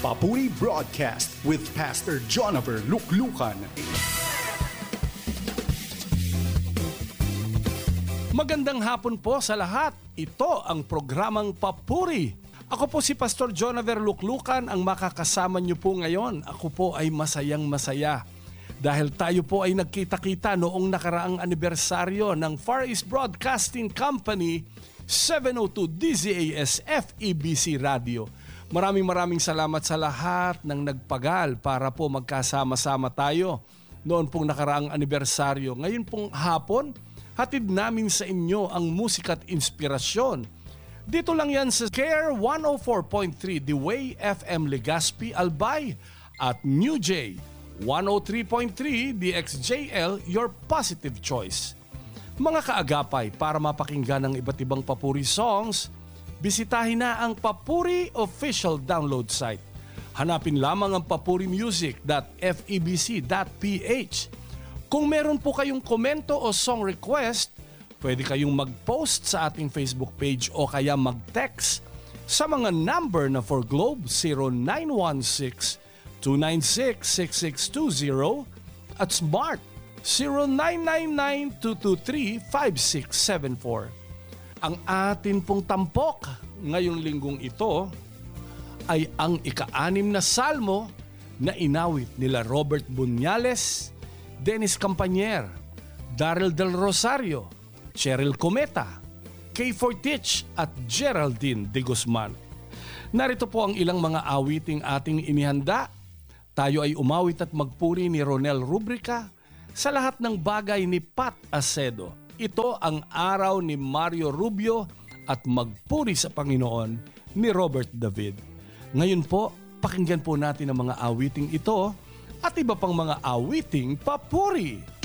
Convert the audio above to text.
Papuri Broadcast with Pastor Jonover Luklukan. Magandang hapon po sa lahat. Ito ang programang Papuri. Ako po si Pastor Jonover Luklukan, ang makakasama niyo po ngayon. Ako po ay masayang masaya dahil tayo po ay nagkita-kita noong nakaraang anibersaryo ng Far East Broadcasting Company 702 DZAS FEBC Radio. Maraming salamat sa lahat ng nagpagal para po magkasama-sama tayo noon pong nakaraang anibersaryo. Ngayon pong hapon, hatid namin sa inyo ang musika at inspirasyon. Dito lang yan sa Care 104.3 The Way FM Legazpi, Albay at New J 103.3 DXJL, your positive choice. Mga kaagapay, para mapakinggan ang iba't ibang papuri songs, bisitahin na ang Papuri official download site. Hanapin lamang ang papurimusic.febc.ph. Kung meron po kayong komento o song request, pwede kayong mag-post sa ating Facebook page o kaya mag-text sa mga number na for Globe 0916-296-6620 at Smart 0999-223-5674. Ang atin pong tampok ngayong linggong ito ay ang ika-6 na salmo na inawit nila Robert Buñales, Dennis Campañer, Daryl Del Rosario, Cheryl Cometa, Kay Fortich at Geraldine de Guzman. Narito po ang ilang mga awiting ating inihanda. Tayo ay umawit at magpuri ni Ronel Rubrica, sa lahat ng bagay ni Pat Acedo. Ito ang araw ni Mario Rubio at magpuri sa Panginoon ni Robert David. Ngayon po, pakinggan po natin ang mga awiting ito at iba pang mga awiting papuri.